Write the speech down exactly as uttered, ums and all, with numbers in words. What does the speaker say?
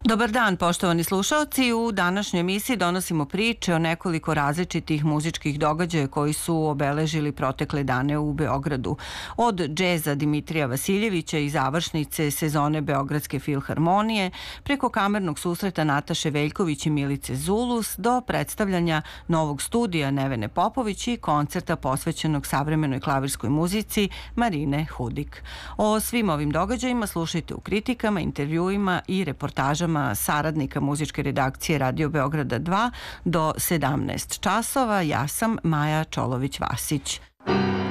Dobar dan, poštovani slušalci. U današnjoj emisiji donosimo priče o nekoliko različitih muzičkih događaja koji su obeležili protekle dane u Beogradu. Od džeza Dimitrija Vasiljevića i završnice sezone Beogradske filharmonije, preko kamernog susreta Nataše Veljković i Milice Zulus, do predstavljanja novog studija Nevene Popović i koncerta posvećenog savremenoj klavirskoj muzici Marine Hudik. O svim ovim događajima slušajte u kritikama, intervjuima i reportažama saradnika muzičke redakcije Radio Beograda dva do sedamnaest časova. Ja sam Maja Čolović-Vasić.